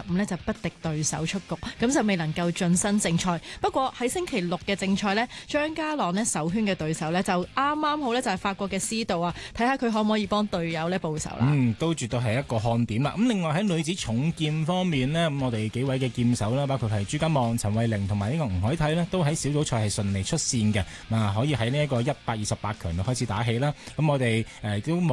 呢就不敵對手出局，咁就未能夠晉身正賽。不過喺星期六嘅正賽呢，張家朗呢首圈嘅對手呢，就啱啱好呢，就係法國嘅斯道啊，睇下佢可唔可以幫隊友呢報仇啦。 都絕對係一個看點啦。咁另外喺女子重劍方面呢，咁我哋幾位嘅劍手啦，包括係朱金望、陳慧玲同埋呢個吳凱緹呢，都喺小組賽係順利出線嘅，可以喺呢一個128強就開始打起啦。咁我哋都